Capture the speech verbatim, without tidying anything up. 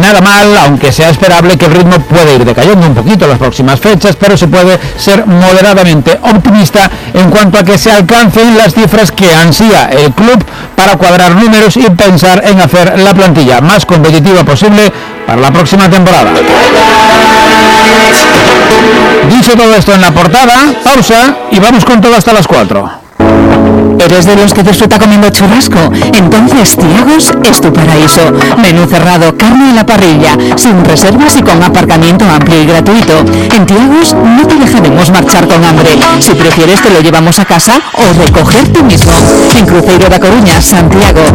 nada mal, aunque sea esperable que el ritmo puede ir decayendo un poquito en las próximas fechas, pero se puede ser moderadamente optimista en cuanto a que se alcancen las cifras que ansía el club para cuadrar números y pensar en hacer la plantilla más competitiva posible para la próxima temporada. Dicho todo esto en la portada, pausa y vamos con todo hasta las cuatro. ¿Eres de los que disfruta comiendo churrasco? Entonces Tiagos es tu paraíso. Menú cerrado, carne a la parrilla, sin reservas y con aparcamiento amplio y gratuito. En Tiagos no te dejaremos marchar con hambre. Si prefieres te lo llevamos a casa o recoger tú mismo. En Cruzeiro da Coruña, Santiago.